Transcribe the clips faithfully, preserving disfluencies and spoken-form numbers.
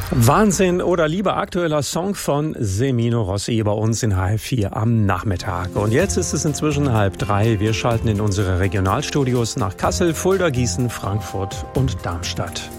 Wahnsinn oder lieber aktueller Song von Semino Rossi bei uns in H F vier am Nachmittag. Und jetzt ist es inzwischen halb drei. Wir schalten in unsere Regionalstudios nach Kassel, Fulda, Gießen, Frankfurt und Darmstadt.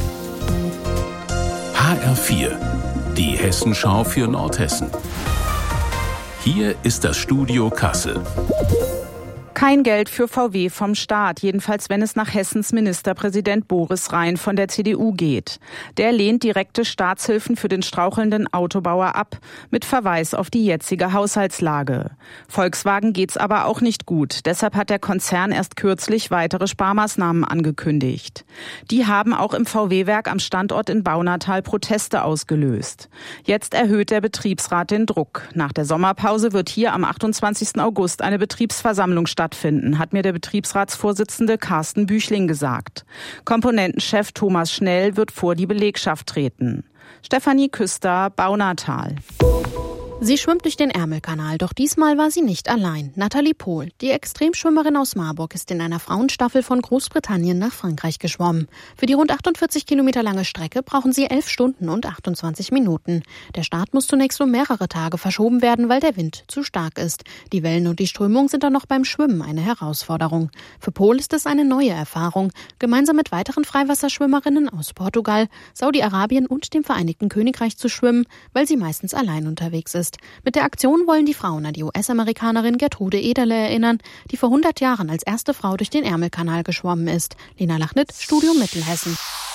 H R vier, die Hessenschau für Nordhessen. Hier ist das Studio Kassel. Kein Geld für V W vom Staat, jedenfalls wenn es nach Hessens Ministerpräsident Boris Rhein von der C D U geht. Der lehnt direkte Staatshilfen für den strauchelnden Autobauer ab, mit Verweis auf die jetzige Haushaltslage. Volkswagen geht's aber auch nicht gut. Deshalb hat der Konzern erst kürzlich weitere Sparmaßnahmen angekündigt. Die haben auch im V W-Werk am Standort in Baunatal Proteste ausgelöst. Jetzt erhöht der Betriebsrat den Druck. Nach der Sommerpause wird hier am achtundzwanzigsten August eine Betriebsversammlung stattfinden. Finden, hat mir der Betriebsratsvorsitzende Carsten Büchling gesagt. Komponentenchef Thomas Schnell wird vor die Belegschaft treten. Stefanie Küster, Baunatal. Sie schwimmt durch den Ärmelkanal, doch diesmal war sie nicht allein. Nathalie Pohl, die Extremschwimmerin aus Marburg, ist in einer Frauenstaffel von Großbritannien nach Frankreich geschwommen. Für die rund achtundvierzig Kilometer lange Strecke brauchen sie elf Stunden und achtundzwanzig Minuten. Der Start muss zunächst um mehrere Tage verschoben werden, weil der Wind zu stark ist. Die Wellen und die Strömung sind dann noch beim Schwimmen eine Herausforderung. Für Pohl ist es eine neue Erfahrung, gemeinsam mit weiteren Freiwasserschwimmerinnen aus Portugal, Saudi-Arabien und dem Vereinigten Königreich zu schwimmen, weil sie meistens allein unterwegs ist. Mit der Aktion wollen die Frauen an die U S-Amerikanerin Gertrude Ederle erinnern, die vor hundert Jahren als erste Frau durch den Ärmelkanal geschwommen ist. Lena Lachnitt, Studio Mittelhessen.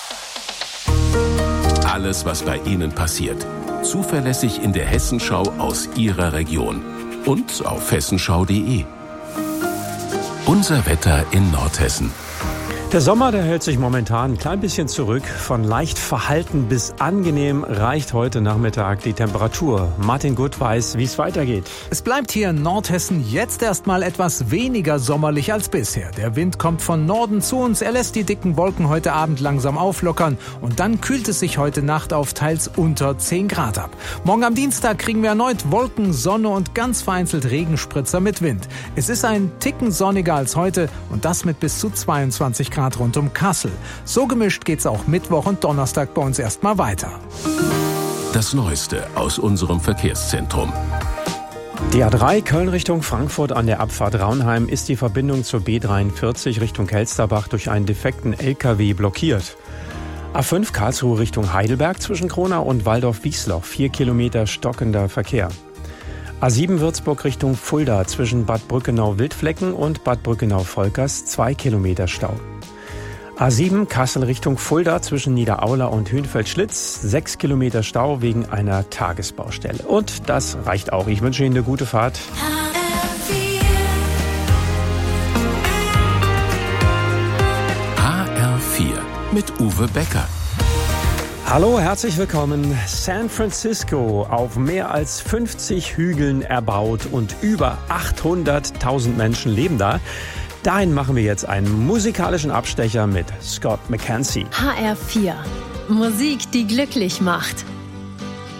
Alles, was bei Ihnen passiert, zuverlässig in der Hessenschau aus Ihrer Region und auf hessenschau punkt de. Unser Wetter in Nordhessen. Der Sommer, der hält sich momentan ein klein bisschen zurück. Von leicht verhalten bis angenehm reicht heute Nachmittag die Temperatur. Martin Gutt weiß, wie es weitergeht. Es bleibt hier in Nordhessen jetzt erstmal etwas weniger sommerlich als bisher. Der Wind kommt von Norden zu uns, er lässt die dicken Wolken heute Abend langsam auflockern und dann kühlt es sich heute Nacht auf teils unter zehn Grad ab. Morgen am Dienstag kriegen wir erneut Wolken, Sonne und ganz vereinzelt Regenspritzer mit Wind. Es ist ein Ticken sonniger als heute und das mit bis zu zweiundzwanzig Grad rund um Kassel. So gemischt geht's auch Mittwoch und Donnerstag bei uns erstmal weiter. Das Neueste aus unserem Verkehrszentrum. Die A drei Köln Richtung Frankfurt an der Abfahrt Raunheim ist die Verbindung zur B dreiundvierzig Richtung Kelsterbach durch einen defekten L K W blockiert. A fünf Karlsruhe Richtung Heidelberg zwischen Kronau und Waldorf-Wiesloch, vier Kilometer stockender Verkehr. A sieben Würzburg Richtung Fulda zwischen Bad Brückenau-Wildflecken und Bad Brückenau-Volkers, zwei Kilometer Stau. A sieben Kassel Richtung Fulda zwischen Niederaula und Hünfeld-Schlitz, sechs Kilometer Stau wegen einer Tagesbaustelle. Und das reicht auch. Ich wünsche Ihnen eine gute Fahrt. H R vier mit Uwe Becker. Hallo, herzlich willkommen. San Francisco, auf mehr als fünfzig Hügeln erbaut und über achthunderttausend Menschen leben da. Dahin machen wir jetzt einen musikalischen Abstecher mit Scott McKenzie. H R vier. Musik, die glücklich macht.